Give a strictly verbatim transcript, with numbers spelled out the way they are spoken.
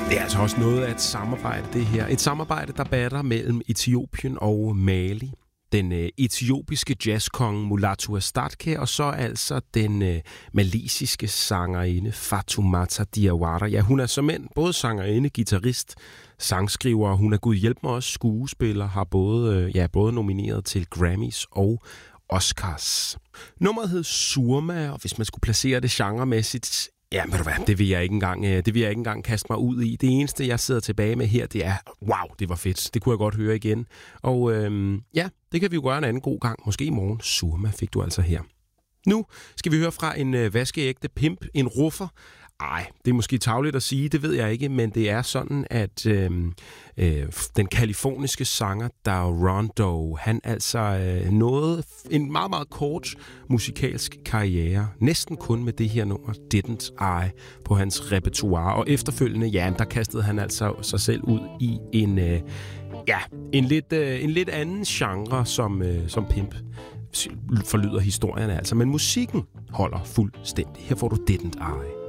Det er altså også noget af et samarbejde, det her. Et samarbejde, der batter mellem Etiopien og Mali. Den øh, etiopiske jazzkonge Mulatu Astatke, og så altså den øh, malisiske sangerinde Fatoumata Diawara. Ja, hun er såmænd både sangerinde, guitarist, sangskriver, hun er gud hjælp mig også skuespiller, har både, øh, ja, både nomineret til Grammys og Oscars. Nummeret hed Surma, og hvis man skulle placere det genremæssigt, ja, ved du hvad, det vil jeg ikke engang, det vil jeg ikke engang kaste mig ud i. Det eneste, jeg sidder tilbage med her, det er, wow, det var fedt. Det kunne jeg godt høre igen. Og øhm, ja, det kan vi jo gøre en anden god gang. Måske i morgen. Surma fik du altså her. Nu skal vi høre fra en øh, vaskeægte pimp, en ruffer. Ej, det er måske tarveligt at sige, det ved jeg ikke, men det er sådan, at øh, øh, den kaliforniske sanger Darondo, han altså øh, nåede en meget, meget kort musikalsk karriere, næsten kun med det her nummer, Didn't I, på hans repertoire. Og efterfølgende, ja, der kastede han altså sig selv ud i en, øh, ja, en, lidt, øh, en lidt anden genre som, øh, som pimp. Forlyder historierne altså, men musikken holder fuldstændig. Her får du Didn't I.